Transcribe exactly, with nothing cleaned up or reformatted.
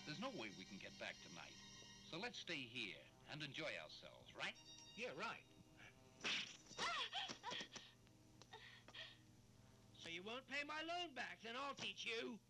There's no way we can get back tonight. So let's stay here and enjoy ourselves, right? Yeah, right. So you won't pay my loan back, then I'll teach you.